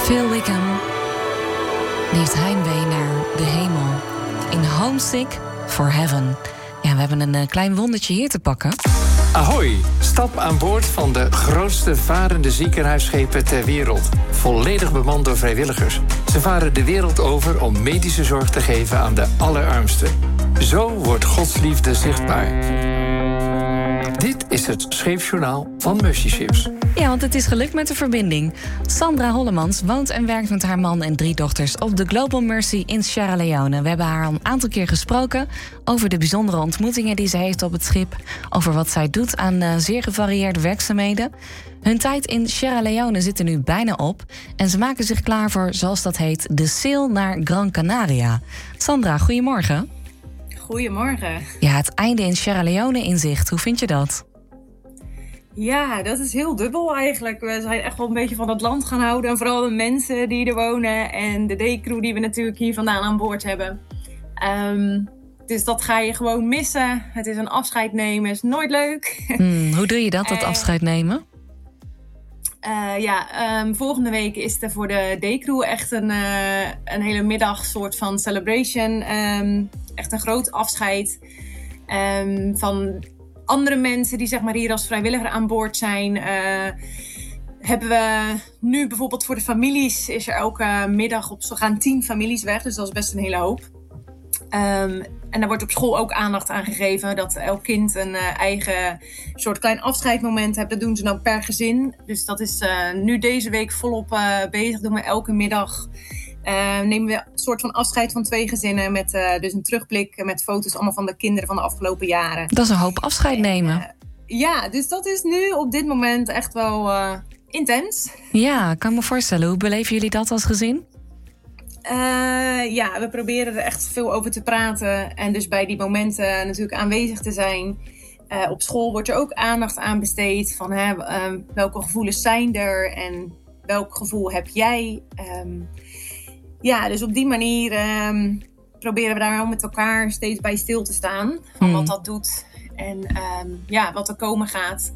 Phil Wickham heeft heimwee naar de hemel. In Homesick for Heaven. Ja, we hebben een klein wondertje hier te pakken. Ahoy, stap aan boord van de grootste varende ziekenhuisschepen ter wereld. Volledig bemand door vrijwilligers. Ze varen de wereld over om medische zorg te geven aan de allerarmsten. Zo wordt Gods liefde zichtbaar. Dit is het scheepsjournaal van Mercy Ships. Ja, want het is gelukt met de verbinding. Sandra Hollemans woont en werkt met haar man en 3 dochters op de Global Mercy in Sierra Leone. We hebben haar al een aantal keer gesproken over de bijzondere ontmoetingen die ze heeft op het schip, over wat zij doet aan zeer gevarieerde werkzaamheden. Hun tijd in Sierra Leone zit er nu bijna op en ze maken zich klaar voor, zoals dat heet, de sail naar Gran Canaria. Sandra, goedemorgen. Goedemorgen. Ja, het einde in Sierra Leone in zicht. Hoe vind je dat? Ja, dat is heel dubbel eigenlijk. We zijn echt wel een beetje van het land gaan houden. En vooral de mensen die er wonen. En de day-crew die we natuurlijk hier vandaan aan boord hebben. Dus dat ga je gewoon missen. Het is een afscheid nemen, is nooit leuk. Hoe doe je dat afscheid nemen? Volgende week is er voor de day-crew echt een hele middag soort van celebration. Echt een groot afscheid van andere mensen die zeg maar hier als vrijwilliger aan boord zijn. Hebben we nu bijvoorbeeld voor de families is er elke middag we gaan 10 families weg, dus dat is best een hele hoop. En daar wordt op school ook aandacht aan gegeven dat elk kind een eigen soort klein afscheidmoment heeft. Dat doen ze dan per gezin. Dus dat is nu deze week volop bezig. Doen we elke middag. Nemen we een soort van afscheid van 2 gezinnen met dus een terugblik met foto's allemaal van de kinderen van de afgelopen jaren. Dat is een hoop afscheid nemen. Ja, dus dat is nu op dit moment echt wel intens. Ja, kan ik me voorstellen. Hoe beleven jullie dat als gezin? We proberen er echt veel over te praten. En dus bij die momenten natuurlijk aanwezig te zijn. Op school wordt er ook aandacht aan besteed. Van welke gevoelens zijn er en welk gevoel heb jij? Dus op die manier proberen we daar wel met elkaar steeds bij stil te staan. Van wat dat doet en wat er komen gaat.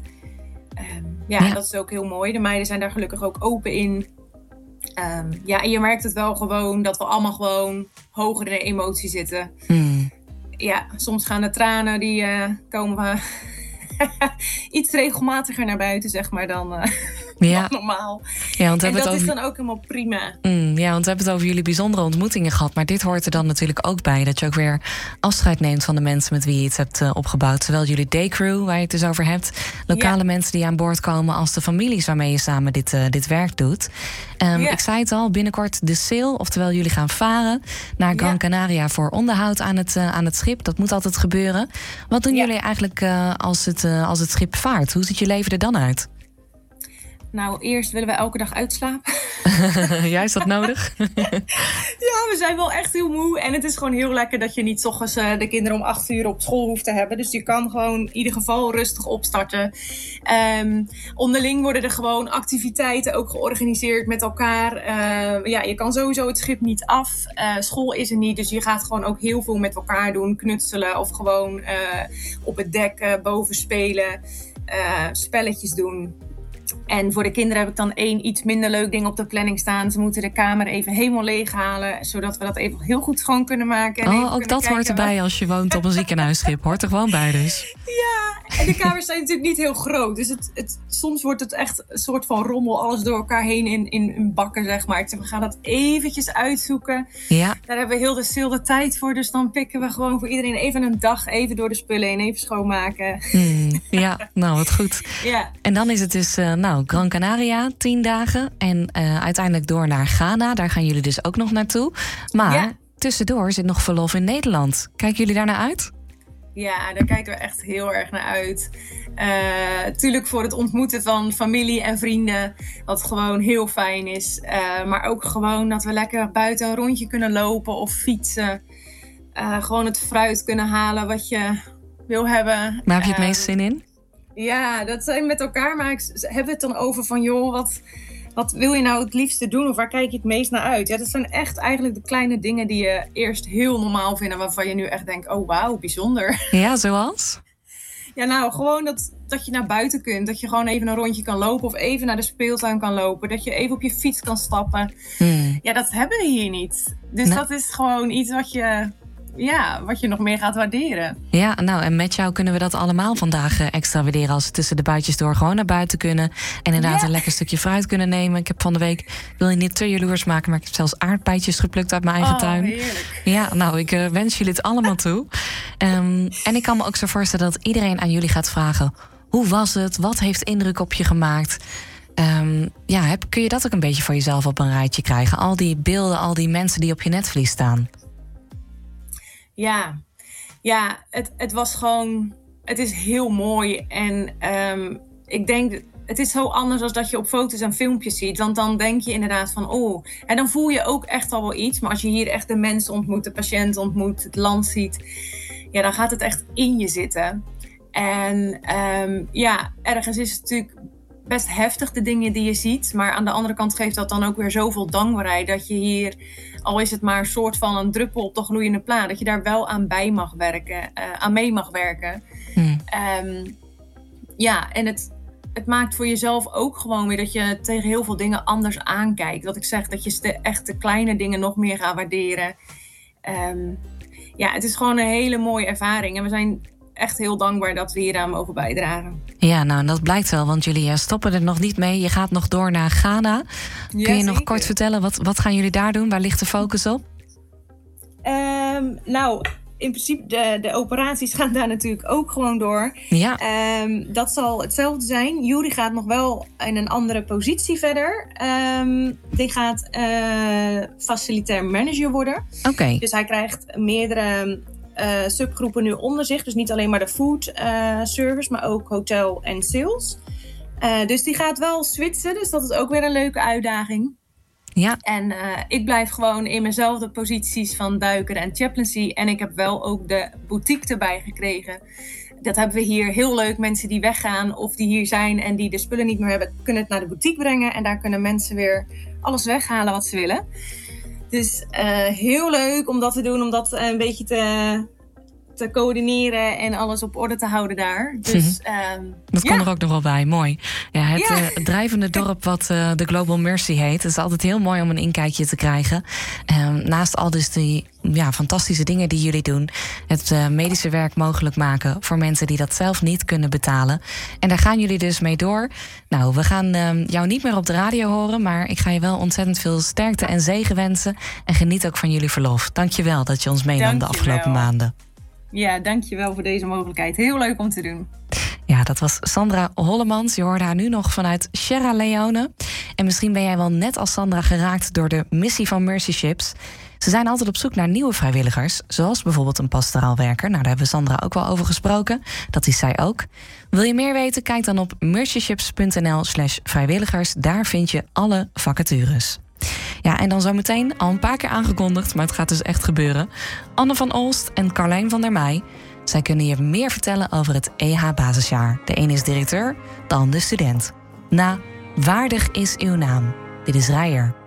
Dat is ook heel mooi. De meiden zijn daar gelukkig ook open in. En je merkt het wel gewoon dat we allemaal gewoon hoger in de emotie zitten. Ja, soms gaan de tranen, die komen iets regelmatiger naar buiten, zeg maar, dan normaal. Ja, want en dat is dan ook helemaal prima. Want we hebben het over jullie bijzondere ontmoetingen gehad. Maar dit hoort er dan natuurlijk ook bij. Dat je ook weer afscheid neemt van de mensen met wie je iets hebt opgebouwd. Zowel jullie daycrew, waar je het dus over hebt. Lokale mensen die aan boord komen. Als de families waarmee je samen dit werk doet. Ik zei het al, binnenkort de sail. Oftewel jullie gaan varen naar Gran Canaria voor onderhoud aan het schip. Dat moet altijd gebeuren. Wat doen jullie eigenlijk als het schip vaart? Hoe ziet je leven er dan uit? Nou, eerst willen we elke dag uitslapen. Ja, is dat nodig? Ja, we zijn wel echt heel moe. En het is gewoon heel lekker dat je niet 's ochtends de kinderen om 8 uur op school hoeft te hebben. Dus je kan gewoon in ieder geval rustig opstarten. Onderling worden er gewoon activiteiten ook georganiseerd met elkaar. Je kan sowieso het schip niet af. School is er niet, dus je gaat gewoon ook heel veel met elkaar doen. Knutselen of gewoon op het dek boven spelen. Spelletjes doen. En voor de kinderen heb ik dan 1 iets minder leuk ding op de planning staan. Ze moeten de kamer even helemaal leeghalen, zodat we dat even heel goed schoon kunnen maken. En ook dat hoort erbij als je woont op een ziekenhuisschip. Hoort er gewoon bij dus. Ja, en de kamers zijn natuurlijk niet heel groot. Dus soms wordt het echt een soort van rommel. Alles door elkaar heen in bakken, zeg maar. Ik zeg, we gaan dat eventjes uitzoeken. Ja. Daar hebben we heel de tijd voor. Dus dan pikken we gewoon voor iedereen even een dag even door de spullen heen. Even schoonmaken. Wat goed. Ja. En dan is het dus Gran Canaria, 10 dagen. En uiteindelijk door naar Ghana. Daar gaan jullie dus ook nog naartoe. Maar tussendoor zit nog verlof in Nederland. Kijken jullie daar naar uit? Ja, daar kijken we echt heel erg naar uit. Tuurlijk voor het ontmoeten van familie en vrienden. Wat gewoon heel fijn is. Maar ook gewoon dat we lekker buiten een rondje kunnen lopen of fietsen. Gewoon het fruit kunnen halen wat je wil hebben. Waar heb je het meest zin in? Ja, dat zijn met elkaar. Maar hebben we het dan over van joh, wat wil je nou het liefste doen? Of waar kijk je het meest naar uit? Ja, dat zijn echt eigenlijk de kleine dingen die je eerst heel normaal vindt. Waarvan je nu echt denkt, oh wauw, bijzonder. Ja, zoals? Ja, nou, gewoon dat je naar buiten kunt. Dat je gewoon even een rondje kan lopen of even naar de speeltuin kan lopen. Dat je even op je fiets kan stappen. Ja, dat hebben we hier niet. Dus dat is gewoon iets wat je nog meer gaat waarderen. Ja, nou, en met jou kunnen we dat allemaal vandaag extra waarderen. Als we tussen de buitjes door gewoon naar buiten kunnen. En inderdaad een lekker stukje fruit kunnen nemen. Ik heb van de week, ik wil je niet te jaloers maken, maar ik heb zelfs aardbeidjes geplukt uit mijn eigen tuin. Heerlijk. Ja, nou, ik wens jullie het allemaal toe. En ik kan me ook zo voorstellen dat iedereen aan jullie gaat vragen: hoe was het? Wat heeft indruk op je gemaakt? Kun je dat ook een beetje voor jezelf op een rijtje krijgen? Al die beelden, al die mensen die op je netvlies staan. Ja, het was gewoon... Het is heel mooi. En ik denk... Het is zo anders dan dat je op foto's en filmpjes ziet. Want dan denk je inderdaad van... En dan voel je ook echt al wel iets. Maar als je hier echt de mensen ontmoet, de patiënt ontmoet, het land ziet... Ja, dan gaat het echt in je zitten. En ergens is het natuurlijk best heftig, de dingen die je ziet. Maar aan de andere kant geeft dat dan ook weer zoveel dankbaarheid. Dat je hier, al is het maar een soort van een druppel op de gloeiende plaat, dat je daar wel aan mee mag werken. En het maakt voor jezelf ook gewoon weer dat je tegen heel veel dingen anders aankijkt. Wat ik zeg, dat je echt de kleine dingen nog meer gaat waarderen. Het is gewoon een hele mooie ervaring. En we zijn echt heel dankbaar dat we hieraan mogen bijdragen. Ja, nou, dat blijkt wel, want jullie stoppen er nog niet mee. Je gaat nog door naar Ghana. Kun je nog kort vertellen, wat gaan jullie daar doen? Waar ligt de focus op? In principe, de operaties gaan daar natuurlijk ook gewoon door. Ja. Dat zal hetzelfde zijn. Juri gaat nog wel in een andere positie verder. Die gaat facilitair manager worden. Oké. Dus hij krijgt meerdere subgroepen nu onder zich. Dus niet alleen maar de food service, maar ook hotel en sales. Dus die gaat wel switchen. Dus dat is ook weer een leuke uitdaging. Ja. En ik blijf gewoon in mijnzelfde posities van duiker en chaplaincy. En ik heb wel ook de boutique erbij gekregen. Dat hebben we hier heel leuk. Mensen die weggaan of die hier zijn en die de spullen niet meer hebben, kunnen het naar de boutique brengen. En daar kunnen mensen weer alles weghalen wat ze willen. Dus heel leuk om dat te doen. Om dat een beetje te coördineren en alles op orde te houden daar. Dus, dat komt er ook nog wel bij, mooi. Ja, het drijvende dorp wat de Global Mercy heet. Het is altijd heel mooi om een inkijkje te krijgen. Naast al dus die fantastische dingen die jullie doen. Het medische werk mogelijk maken voor mensen die dat zelf niet kunnen betalen. En daar gaan jullie dus mee door. Nou, we gaan jou niet meer op de radio horen, maar ik ga je wel ontzettend veel sterkte en zegen wensen. En geniet ook van jullie verlof. Dank je wel dat je ons meenam de afgelopen maanden. Ja, dankjewel voor deze mogelijkheid. Heel leuk om te doen. Ja, dat was Sandra Hollemans. Je hoorde haar nu nog vanuit Sierra Leone. En misschien ben jij wel net als Sandra geraakt door de missie van Mercy Ships. Ze zijn altijd op zoek naar nieuwe vrijwilligers, zoals bijvoorbeeld een pastoraal werker. Nou, daar hebben we Sandra ook wel over gesproken. Dat is zij ook. Wil je meer weten? Kijk dan op mercyships.nl/vrijwilligers. Daar vind je alle vacatures. Ja, en dan zometeen, al een paar keer aangekondigd, maar het gaat dus echt gebeuren, Anne van Olst en Carlijn van der Meij. Zij kunnen je meer vertellen over het EH-basisjaar. De een is directeur, de ander student. Waardig is uw naam. Dit is Rijer.